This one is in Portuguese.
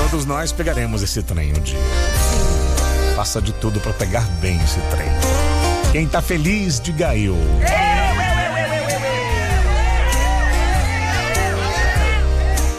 Todos nós pegaremos esse trem um dia. Faça de tudo para pegar bem esse trem. Quem tá feliz, diga eu.